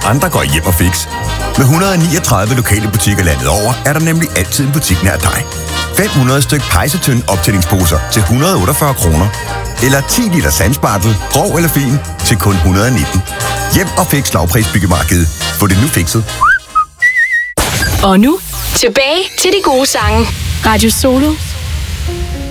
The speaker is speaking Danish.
andre går hjem og fix. Med 139 lokale butikker landet over, er der nemlig altid en butik nær dig. 500 styk pejsetønd optællingsposer til 148 kroner. Eller 10 liter sandspartel, grov eller fin, til kun 119. Hjem og fix lavprisbyggemarkedet. Få det nu fikset. Og nu, tilbage til de gode sange. Radio Solo